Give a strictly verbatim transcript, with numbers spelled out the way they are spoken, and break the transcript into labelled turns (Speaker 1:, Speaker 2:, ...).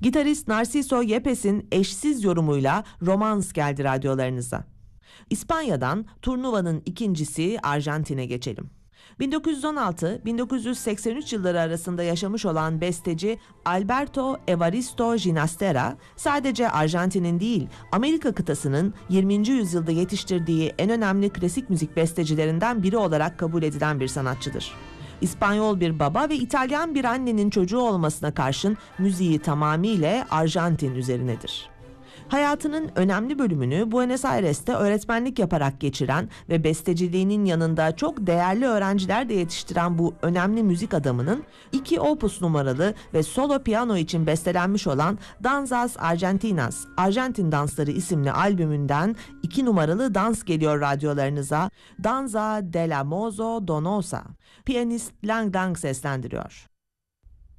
Speaker 1: Gitarist Narciso Yepes'in eşsiz yorumuyla Romans geldi radyolarınıza. İspanya'dan turnuvanın ikincisi Arjantin'e geçelim. bin dokuz yüz on altı - bin dokuz yüz seksen üç yılları arasında yaşamış olan besteci Alberto Evaristo Ginastera, sadece Arjantin'in değil, Amerika kıtasının yirminci yüzyılda yetiştirdiği en önemli klasik müzik bestecilerinden biri olarak kabul edilen bir sanatçıdır. İspanyol bir baba ve İtalyan bir annenin çocuğu olmasına karşın müziği tamamıyla Arjantin üzerinedir. Hayatının önemli bölümünü Buenos Aires'te öğretmenlik yaparak geçiren ve besteciliğinin yanında çok değerli öğrenciler de yetiştiren bu önemli müzik adamının iki opus numaralı ve solo piyano için bestelenmiş olan Danzas Argentinas, Arjantin Dansları isimli albümünden iki numaralı dans geliyor radyolarınıza. Danza de la Mozo Donosa. Piyanist Lang Lang seslendiriyor.